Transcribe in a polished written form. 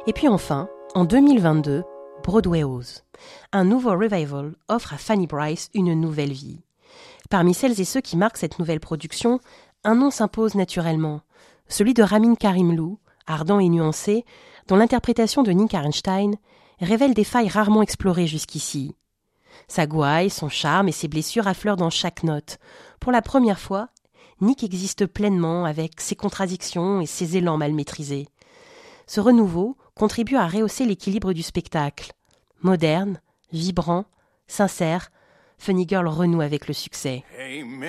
Et puis enfin, en 2022, Broadway ose. Un nouveau revival offre à Fanny Brice une nouvelle vie. Parmi celles et ceux qui marquent cette nouvelle production, un nom s'impose naturellement, celui de Ramin Karimloo, ardent et nuancé, dont l'interprétation de Nick Arnstein révèle des failles rarement explorées jusqu'ici. Sa gouaille, son charme et ses blessures affleurent dans chaque note. Pour la première fois, Nick existe pleinement avec ses contradictions et ses élans mal maîtrisés. Ce renouveau contribue à rehausser l'équilibre du spectacle. Moderne, vibrant, sincère, Funny Girl renoue avec le succès.